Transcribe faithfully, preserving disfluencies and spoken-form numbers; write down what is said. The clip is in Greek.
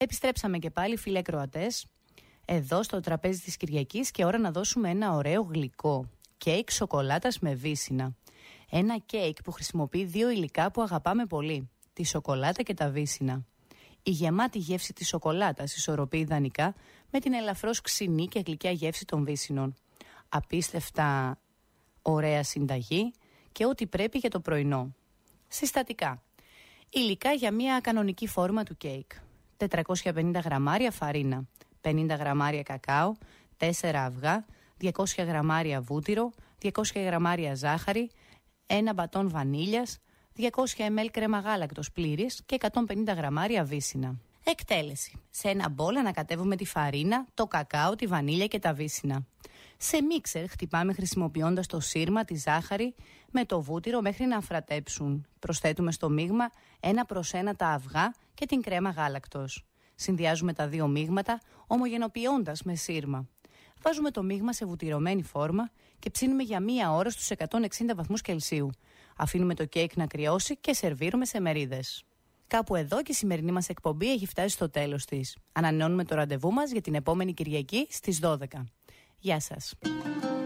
Επιστρέψαμε και πάλι, φίλοι ακροατές, εδώ στο τραπέζι της Κυριακής και ώρα να δώσουμε ένα ωραίο γλυκό. Κέικ σοκολάτας με βύσσινα. Ένα κέικ που χρησιμοποιεί δύο υλικά που αγαπάμε πολύ, τη σοκολάτα και τα βύσσινα. Η γεμάτη γεύση της σοκολάτας ισορροπεί ιδανικά με την ελαφρώς ξινή και γλυκιά γεύση των βύσσινων. Απίστευτα ωραία συνταγή και ό,τι πρέπει για το πρωινό. Συστατικά. Υλικά για μια κανονική φόρμα του κέικ. τετρακόσια πενήντα γραμμάρια φαρίνα, πενήντα γραμμάρια κακάο, τέσσερα αυγά, διακόσια γραμμάρια βούτυρο, διακόσια γραμμάρια ζάχαρη, ένα μπατόν βανίλιας, διακόσια μιλιλίτρα κρέμα γάλακτος πλήρης και εκατόν πενήντα γραμμάρια βύσσινα. Εκτέλεση. Σε ένα μπολ ανακατεύουμε τη φαρίνα, το κακάο, τη βανίλια και τα βύσσινα. Σε μίξερ χτυπάμε χρησιμοποιώντας το σύρμα, τη ζάχαρη με το βούτυρο μέχρι να αφρατέψουν. Προσθέτουμε στο μείγμα ένα προς ένα τα αυγά και την κρέμα γάλακτος. Συνδυάζουμε τα δύο μείγματα ομογενοποιώντας με σύρμα. Βάζουμε το μείγμα σε βουτυρωμένη φόρμα και ψήνουμε για μία ώρα στους εκατόν εξήντα βαθμούς Κελσίου. Αφήνουμε το κέικ να κρυώσει και σερβίρουμε σε μερίδες. Κάπου εδώ και η σημερινή μας εκπομπή έχει φτάσει στο τέλος της. Ανανεώνουμε το ραντεβού μας για την επόμενη Κυριακή στις δώδεκα. Γεια σας.